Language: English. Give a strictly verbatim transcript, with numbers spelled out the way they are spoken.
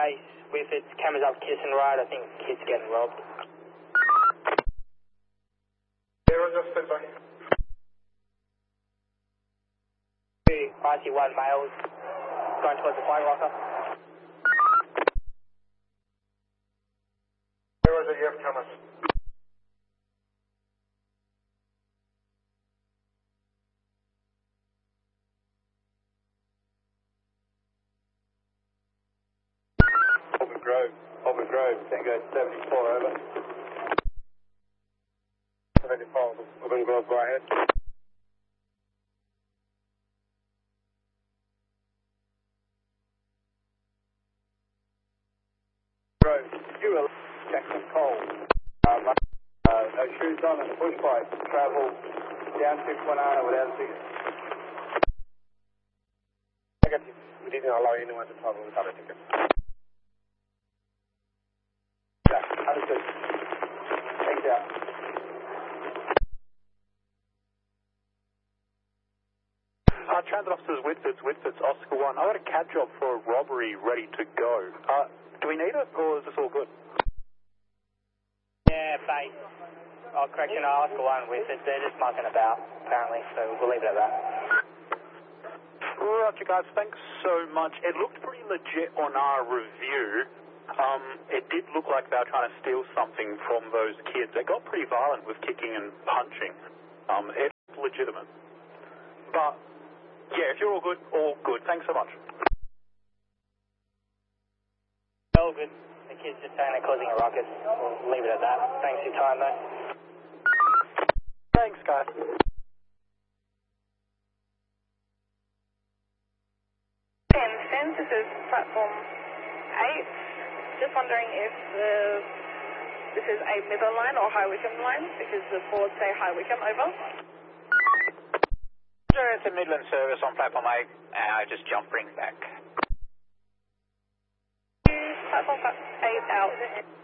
base with its cameras up Kiss and Ride. I think kids getting robbed. Yeah, Roger, stand by. I see one male going towards the fire rocker. Yeah, Roger, you have cameras. Auburn Grove, Auburn Grove, Tango seventy-four, over. seventy-four, Auburn Grove, go ahead. Grove, you will Jackson Cole. Um, uh, no shoes on and a push bike. Travel down to Quinana without a ticket. Negative. We didn't allow anyone to travel without a ticket. Yeah, understood. Thanks out. Uh, Transit Officers, Whitfords, Whitfords, Oscar one. I've got a cab job for a robbery ready to go. Uh, do we need it, or is this all good? Yeah, base. Oh, correction, I'll ask one with it. They're just mucking about, apparently, so we'll leave it at that. Roger, guys. Thanks so much. It looked pretty legit on our review. Um, it did look like they were trying to steal something from those kids. They got pretty violent with kicking and punching. Um, it's legitimate. But, yeah, if you're all good, all good. Thanks so much. All good. The kids just saying they're causing a ruckus. We'll leave it at that. Thanks for your time, though. Thanks, guys. ten, this is platform eight. Just wondering if the, this is a Midland line or High Wycombe line, because the boards say High Wycombe, over. Sure, it's a Midland service on platform eight, and I just jump ring back. Platform eight out.